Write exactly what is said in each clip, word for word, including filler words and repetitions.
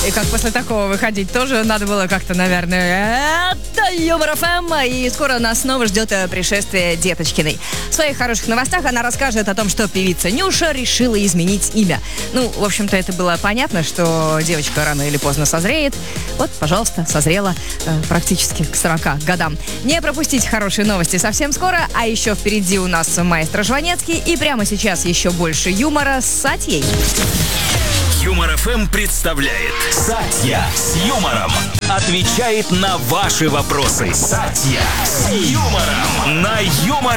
И как после такого выходить, тоже надо было как-то, наверное. Это Юмор ФМ, и скоро нас снова ждет пришествие Деточкиной. В своих хороших новостях она расскажет о том, что певица Нюша решила изменить имя. Ну, в общем-то, это было понятно, что девочка рано или поздно созреет. Вот, пожалуйста, созрела э, практически к сорока годам. Не пропустите хорошие новости совсем скоро, а еще впереди у нас маэстро Жванецкий, и прямо сейчас еще больше юмора с Сатьей. Юмор ФМ представляет Сатья с юмором. Отвечает на ваши вопросы. Сатья с юмором на Юмор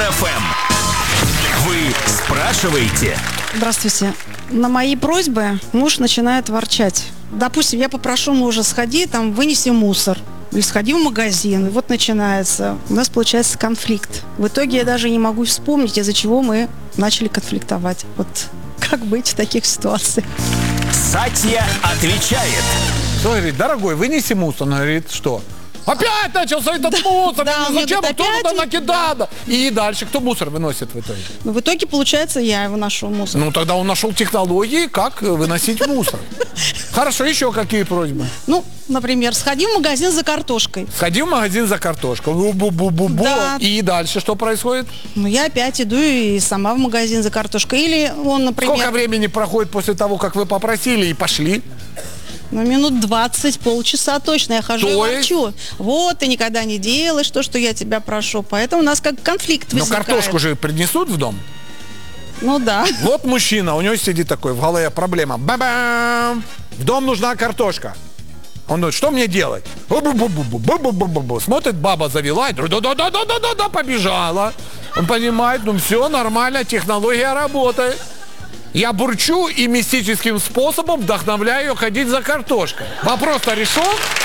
ФМ. Вы спрашиваете? Здравствуйте. На мои просьбы муж начинает ворчать. Допустим, я попрошу мужа: сходи, там, вынеси мусор. Или сходи в магазин. И вот начинается. У нас получается конфликт. В итоге я даже не могу вспомнить, из-за чего мы начали конфликтовать. Вот как быть в таких ситуациях? Сатья отвечает. Что говорит: дорогой, вынеси мусор. Он говорит: что? Опять начался этот мусор. Да, зачем? говорит, Кто опять? туда накидал? И дальше кто мусор выносит в итоге? Ну, в итоге, получается, я его ношу мусор. Ну, тогда он нашел технологии, как выносить мусор. Хорошо, еще какие просьбы? Ну, например, сходи в магазин за картошкой. Сходи в магазин за картошкой. Бу-бу-бу-бу-бу. Да. И дальше что происходит? Ну, я опять иду и сама в магазин за картошкой. Или он, например... Сколько времени проходит после того, как вы попросили и пошли? Ну, минут двадцать, полчаса точно. Я хожу То и есть? ворчу. Вот, ты никогда не делаешь то, что я тебя прошу. Поэтому у нас как конфликт Но возникает. картошку же принесут в дом. Ну, да. Вот мужчина, у него сидит такой, в голове проблема. Ба-бам! В дом нужна картошка. Он говорит: что мне делать? Бу-бу-бу-бу-бу-бу-бу-бу. Смотрит, баба завела, да-да-да-да-да-да, побежала. Он понимает, ну все, нормально, технология работает. Я бурчу и мистическим способом вдохновляю ее ходить за картошкой. Вопрос-то решен.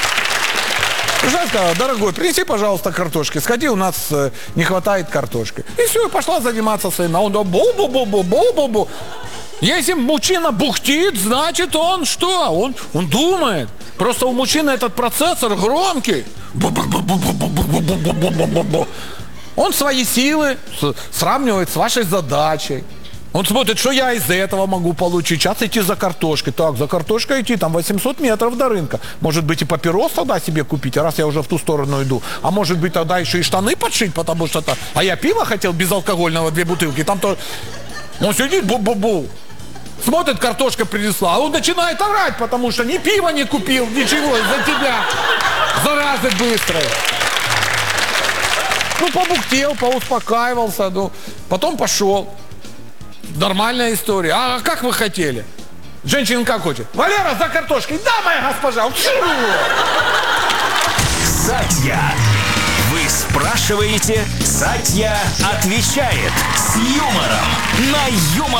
Жена сказала: дорогой, принеси, пожалуйста, картошки. Сходи, у нас э, не хватает картошки. И все, и пошла заниматься своим. А он бу-бу-бу-бу-бу-бу-бу. Если мужчина бухтит, значит он что? Он, он думает. Просто у мужчины этот процессор громкий. Бу-бу-бу-бу-бу-бу-бу-бу-бу-бу-бу. Он свои силы с- сравнивает с вашей задачей. Он смотрит, что я из этого могу получить. Сейчас идти за картошкой. Так, за картошкой идти, там восемьсот метров до рынка. Может быть, и папирос тогда себе купить, раз я уже в ту сторону иду. А может быть, тогда еще и штаны подшить, потому что... -то... А я пиво хотел безалкогольного, две бутылки. Там то... Он сидит, бу-бу-бу. Смотрит, картошка принесла. А он начинает орать, потому что ни пива не купил, ничего из-за тебя. Заразы быстрые. Ну, побухтел, поуспокаивался. Ну, потом пошел. Нормальная история. А как вы хотели? Женщина как хочет? Валера, за картошкой. Да, моя госпожа. Сатья. Вы спрашиваете, Сатья отвечает с юмором на Юмор